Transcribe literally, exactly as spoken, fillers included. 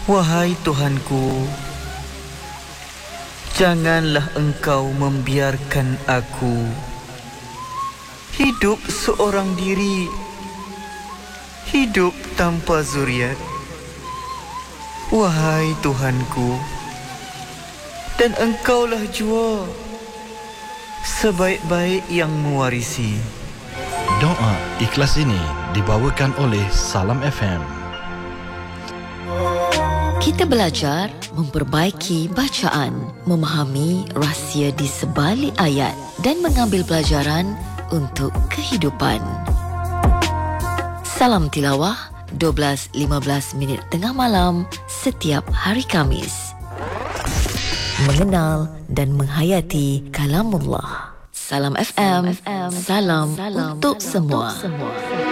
Wahai Tuhanku, janganlah Engkau membiarkan aku hidup seorang diri, hidup tanpa zuriat. Wahai Tuhanku, dan Engkaulah jua sebaik-baik yang mewarisi. Doa ikhlas ini dibawakan oleh Salam F M. Kita belajar memperbaiki bacaan, memahami rahsia di sebalik ayat dan mengambil pelajaran untuk kehidupan. Salam Tilawah, dua belas lima belas minit tengah malam setiap hari Khamis. Mengenal dan menghayati kalamullah. Salam F M, salam, salam untuk semua. Untuk semua.